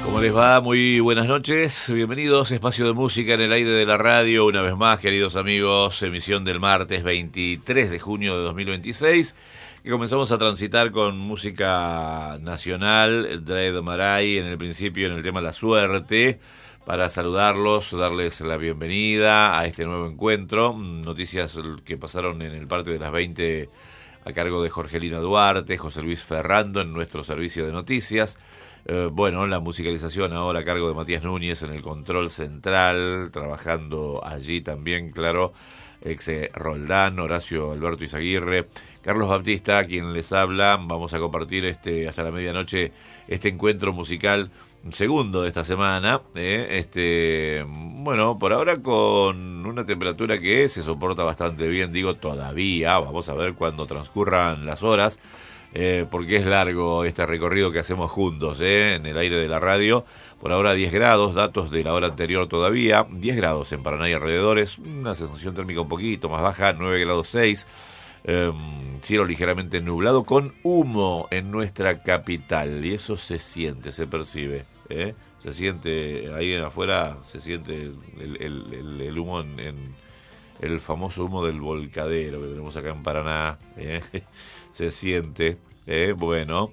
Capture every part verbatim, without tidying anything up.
¿Cómo les va? Muy buenas noches, bienvenidos a Espacio de Música en el aire de la radio, una vez más, queridos amigos, emisión del martes veintitrés de junio de dos mil veintiséis, que comenzamos a transitar con música nacional, Dread Marai en el principio en el tema La Suerte, para saludarlos, darles la bienvenida a este nuevo encuentro, noticias que pasaron en el parte de las veinte a cargo de Jorgelina Duarte, José Luis Ferrando en nuestro servicio de noticias. Eh, bueno, la musicalización ahora a cargo de Matías Núñez en el control central, trabajando allí también, claro, ex Roldán, Horacio Alberto Izaguirre, Carlos Baptista, quien les habla. Vamos a compartir este hasta la medianoche este encuentro musical segundo de esta semana, eh, este bueno, por ahora con una temperatura que se soporta bastante bien, digo todavía, vamos a ver cuando transcurran las horas, eh, porque es largo este recorrido que hacemos juntos, eh, en el aire de la radio. Por ahora diez grados, datos de la hora anterior todavía, diez grados en Paraná y alrededores, una sensación térmica un poquito más baja, nueve grados seis. Eh, cielo ligeramente nublado con humo en nuestra capital, y eso se siente, se percibe, ¿eh? Se siente ahí afuera, se siente el, el, el, el humo en, en el famoso humo del volcadero que tenemos acá en Paraná, ¿eh? Se siente, ¿eh? Bueno,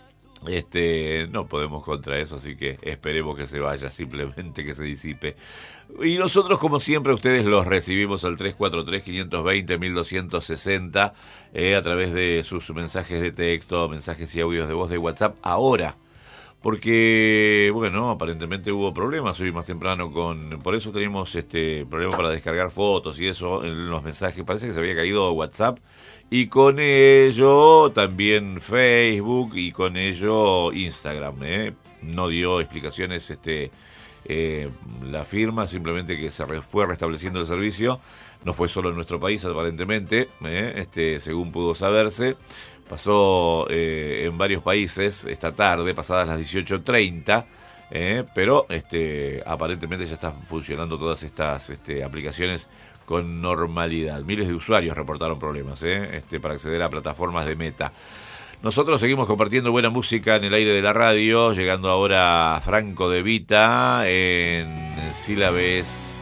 este no podemos contra eso, así que esperemos que se vaya, simplemente que se disipe. Y nosotros, como siempre, ustedes los recibimos al tres cuatro tres, cinco dos cero, uno dos seis cero, eh, a través de sus mensajes de texto, mensajes y audios de voz de WhatsApp ahora. Porque, bueno, aparentemente hubo problemas hoy más temprano con... Por eso teníamos este problema para descargar fotos y eso en los mensajes. Parece que se había caído WhatsApp y con ello también Facebook y con ello Instagram, ¿eh? No dio explicaciones este eh, la firma, simplemente que se re, fue restableciendo el servicio. No fue solo en nuestro país, aparentemente, ¿eh? este según pudo saberse. Pasó eh, en varios países esta tarde, pasadas las dieciocho treinta, eh, pero este, aparentemente ya están funcionando todas estas este, aplicaciones con normalidad. Miles de usuarios reportaron problemas eh, este, para acceder a plataformas de Meta. Nosotros seguimos compartiendo buena música en el aire de la radio, llegando ahora a Franco De Vita en sílabes